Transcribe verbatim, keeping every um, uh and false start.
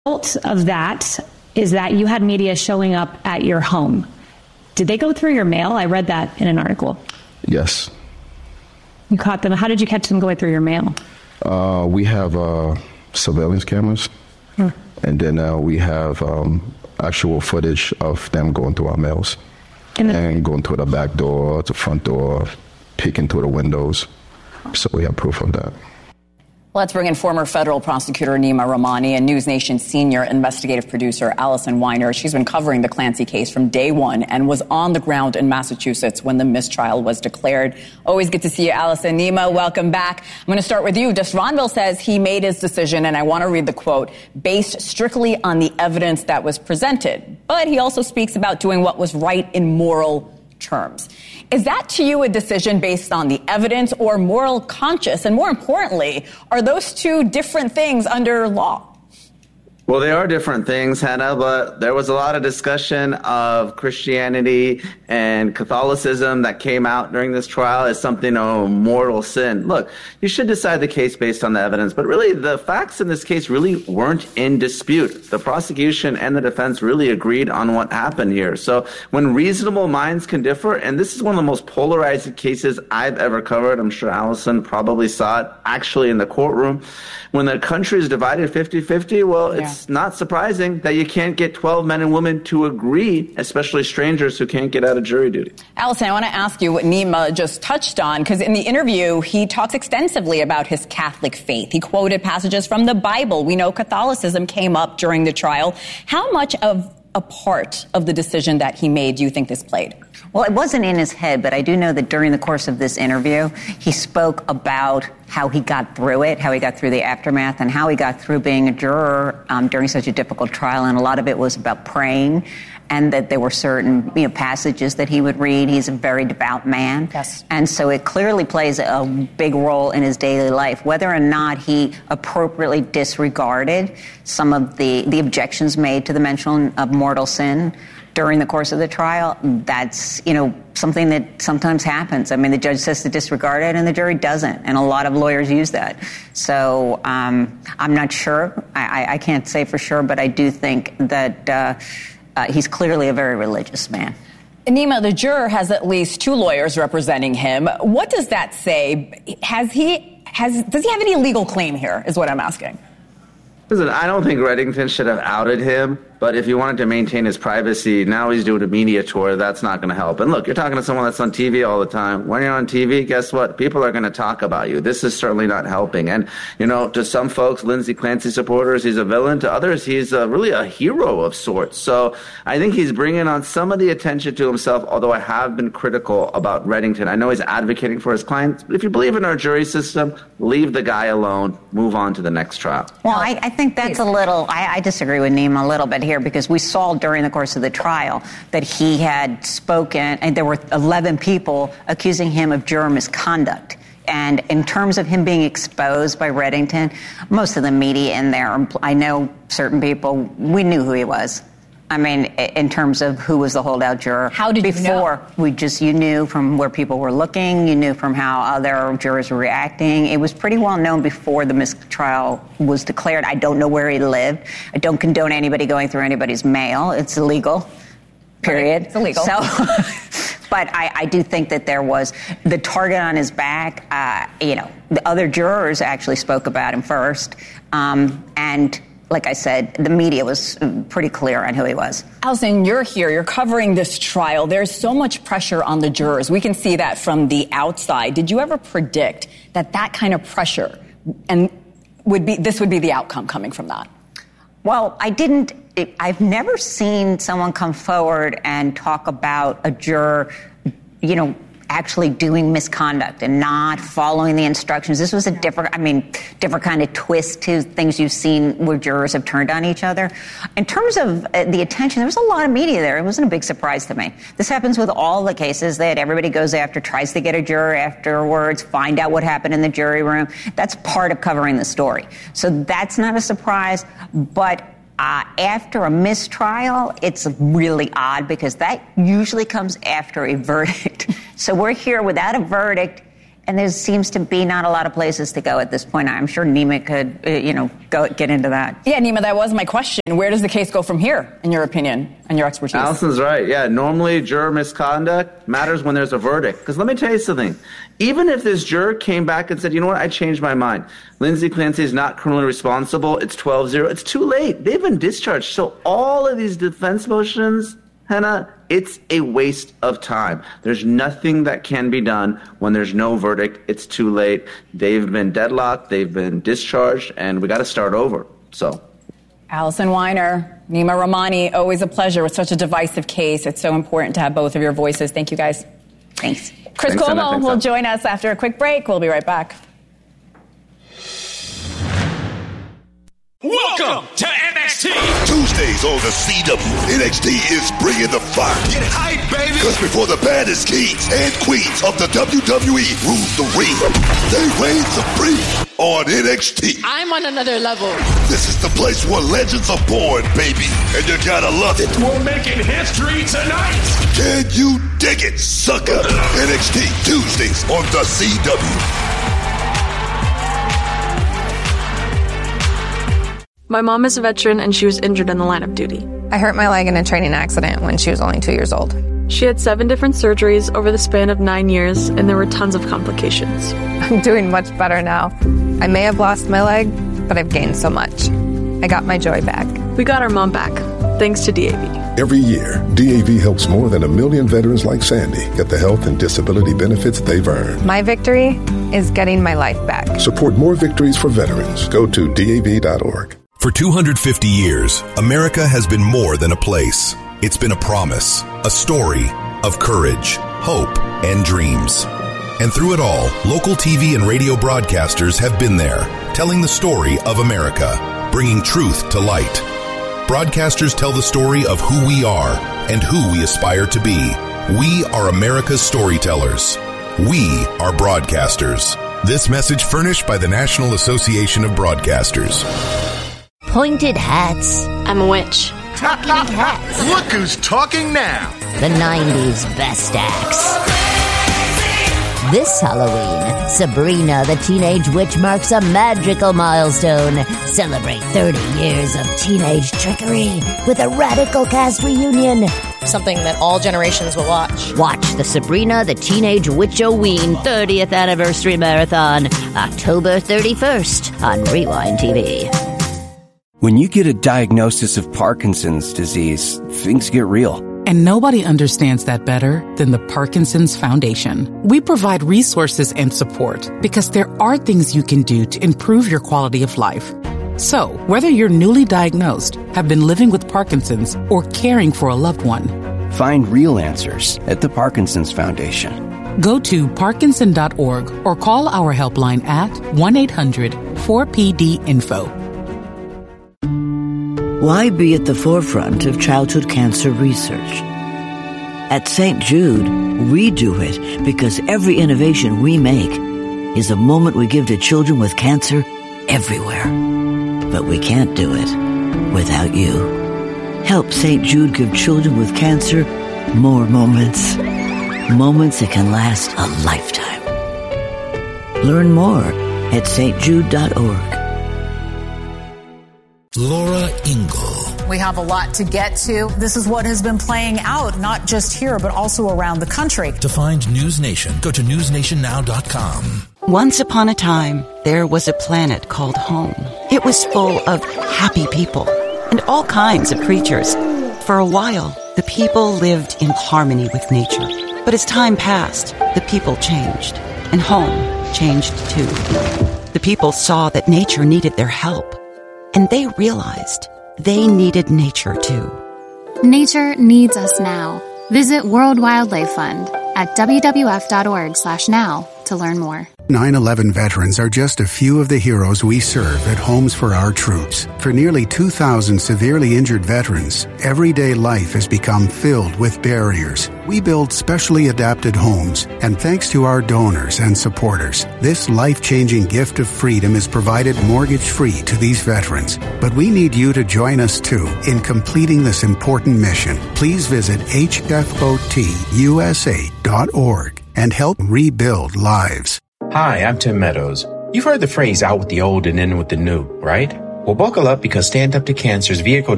result of that is that you had media showing up at your home. Did they go through your mail? I read that in an article. Yes. You caught them. How did you catch them going through your mail? Uh, we have uh, surveillance cameras, hmm. and then uh, we have um, actual footage of them going through our mails the- and going through the back door, the front door, peeking through the windows. So we have proof of that. Let's bring in former federal prosecutor Nima Rahmani and News Nation senior investigative producer Allison Weiner. She's been covering the Clancy case from day one and was on the ground in Massachusetts when the mistrial was declared. Always good to see you, Allison. Nima, welcome back. I'm going to start with you. Destronville says he made his decision, and I want to read the quote, based strictly on the evidence that was presented. But he also speaks about doing what was right in moral terms. Is that to you a decision based on the evidence or moral conscience? And more importantly, are those two different things under law? Well, they are different things, Hannah, but there was a lot of discussion of Christianity and Catholicism that came out during this trial as something of a mortal sin. Look, you should decide the case based on the evidence, but really the facts in this case really weren't in dispute. The prosecution and the defense really agreed on what happened here. So when reasonable minds can differ, and this is one of the most polarizing cases I've ever covered, I'm sure Allison probably saw it actually in the courtroom, when the country is divided fifty-fifty, well, yeah. It's not surprising that you can't get twelve men and women to agree, especially strangers who can't get out of jury duty. Allison, I want to ask you what Nima just touched on, because in the interview, he talks extensively about his Catholic faith. He quoted passages from the Bible. We know Catholicism came up during the trial. How much of a part of the decision that he made do you think this played? Well, it wasn't in his head, but I do know that during the course of this interview, he spoke about how he got through it, how he got through the aftermath, and how he got through being a juror um, during such a difficult trial. And a lot of it was about praying, and that there were certain you know, passages that he would read. He's a very devout man. Yes. And so it clearly plays a big role in his daily life. Whether or not he appropriately disregarded some of the, the objections made to the mention of mortal sin during the course of the trial, that's, you know, something that sometimes happens. I mean, the judge says to disregard it and the jury doesn't. And a lot of lawyers use that. So um, I'm not sure. I, I can't say for sure, but I do think that uh, uh, he's clearly a very religious man. Nima, the juror has at least two lawyers representing him. What does that say? Has he, has, does he have any legal claim here, is what I'm asking. Listen, I don't think Reddington should have outed him, but if he wanted to maintain his privacy, now he's doing a media tour. That's not going to help. And look, you're talking to someone that's on T V all the time. When you're on T V, guess what? People are going to talk about you. This is certainly not helping. And, you know, to some folks, Lindsay Clancy supporters, he's a villain. To others, he's uh, really a hero of sorts. So I think he's bringing on some of the attention to himself, although I have been critical about Reddington. I know he's advocating for his clients, but if you believe in our jury system, leave the guy alone. Move on to the next trial. Well, I, I think that's a little, I, I disagree with Nima a little bit here, because we saw during the course of the trial that he had spoken, and there were eleven people accusing him of juror misconduct. And in terms of him being exposed by Reddington, most of the media in there, I know certain people, we knew who he was. I mean, in terms of who was the holdout juror. How did you Before, know? we just, you knew from where people were looking, you knew from how other jurors were reacting. It was pretty well known before the mistrial was declared. I don't know where he lived. I don't condone anybody going through anybody's mail. It's illegal, period. Right. It's illegal. So, but I, I do think that there was the target on his back. Uh, you know, the other jurors actually spoke about him first. Um, and like I said, the media was pretty clear on who he was. Allison, you're here. You're covering this trial. There's so much pressure on the jurors. We can see that from the outside. Did you ever predict that that kind of pressure and would be this would be the outcome coming from that? Well, I didn't. It, I've never seen someone come forward and talk about a juror, you know, actually doing misconduct and not following the instructions. This was a different, I mean, different kind of twist to things you've seen where jurors have turned on each other. In terms of uh, the attention, there was a lot of media there. It wasn't a big surprise to me. This happens with all the cases that everybody goes after, tries to get a juror afterwards, find out what happened in the jury room. That's part of covering the story. So that's not a surprise, but Uh, after a mistrial, it's really odd because that usually comes after a verdict. So we're here without a verdict, And there seems to be not a lot of places to go at this point. I'm sure Nima could, uh, you know, go get into that. Yeah, Nima, that was my question. Where does the case go from here, in your opinion and your expertise? Allison's right. Yeah, normally juror misconduct matters when there's a verdict. Because let me tell you something. Even if this juror came back and said, you know what, I changed my mind. Lindsay Clancy is not criminally responsible. It's twelve zero. It's too late. They've been discharged. So all of these defense motions, Hannah, it's a waste of time. There's nothing that can be done when there's no verdict. It's too late. They've been deadlocked. They've been discharged, and we got to start over. So, Allison Weiner, Nima Rahmani, always a pleasure with such a divisive case. It's so important to have both of your voices. Thank you, guys. Thanks. Chris Thanks, Cuomo Thanks, will join us after a quick break. We'll be right back. Welcome to N X T. Tuesdays on the C W, N X T is bringing the fire. Get hype, baby. Because before the baddest kings and queens of the W W E rule the ring, they reign supreme on N X T. I'm on another level. This is the place where legends are born, baby, and you gotta love it. We're making history tonight. Can you dig it, sucker? N X T Tuesdays on the C W. My mom is a veteran and she was injured in the line of duty. I hurt my leg in a training accident when she was only two years old. She had seven different surgeries over the span of nine years, and there were tons of complications. I'm doing much better now. I may have lost my leg, but I've gained so much. I got my joy back. We got our mom back, thanks to D A V. Every year, D A V helps more than a million veterans like Sandy get the health and disability benefits they've earned. My victory is getting my life back. Support more victories for veterans. Go to D A V dot org. For two hundred fifty years, America has been more than a place. It's been a promise, a story of courage, hope, and dreams. And through it all, local T V and radio broadcasters have been there, telling the story of America, bringing truth to light. Broadcasters tell the story of who we are and who we aspire to be. We are America's storytellers. We are broadcasters. This message furnished by the National Association of Broadcasters. Pointed hats. I'm a witch. Talking hats. Look who's talking now. The nineties best acts. This Halloween, Sabrina the Teenage Witch marks a magical milestone. Celebrate thirty years of teenage trickery with a radical cast reunion. Something that all generations will watch. Watch the Sabrina the Teenage Witch-O-Ween thirtieth Anniversary Marathon, October thirty-first on Rewind T V. When you get a diagnosis of Parkinson's disease, things get real. And nobody understands that better than the Parkinson's Foundation. We provide resources and support because there are things you can do to improve your quality of life. So, whether you're newly diagnosed, have been living with Parkinson's, or caring for a loved one, find real answers at the Parkinson's Foundation. Go to Parkinson dot org or call our helpline at one eight hundred four P D info. Why be at the forefront of childhood cancer research? At Saint Jude, we do it because every innovation we make is a moment we give to children with cancer everywhere. But we can't do it without you. Help Saint Jude give children with cancer more moments. Moments that can last a lifetime. Learn more at St Jude dot org. Laura Ingle. We have a lot to get to. This is what has been playing out, not just here, but also around the country. To find News Nation, go to news nation now dot com. Once upon a time, there was a planet called home. It was full of happy people and all kinds of creatures. For a while, the people lived in harmony with nature. But as time passed, the people changed, and home changed too. The people saw that nature needed their help. And they realized they needed nature too. Nature needs us now. Visit World Wildlife Fund at w w f dot org slash now to learn more. nine eleven veterans are just a few of the heroes we serve at Homes for Our Troops. For nearly two thousand severely injured veterans, everyday life has become filled with barriers. We build specially adapted homes, and thanks to our donors and supporters, this life-changing gift of freedom is provided mortgage-free to these veterans. But we need you to join us, too, in completing this important mission. Please visit H F O T U S A dot org and help rebuild lives. Hi, I'm Tim Meadows. You've heard the phrase out with the old and in with the new, right? Well, buckle up because Stand Up to Cancer's vehicle